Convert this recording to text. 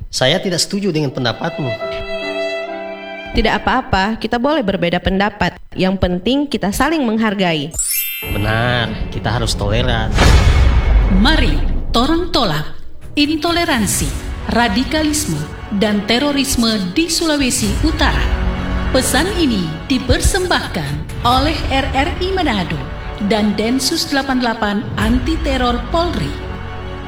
Saya tidak setuju dengan pendapatmu. Tidak apa-apa, kita boleh berbeda pendapat. Yang penting kita saling menghargai. Benar, kita harus toleran. Mari torang tolak intoleransi, radikalisme, dan terorisme di Sulawesi Utara. Pesan ini dipersembahkan oleh RRI Manado dan Densus 88 Anti Teror Polri.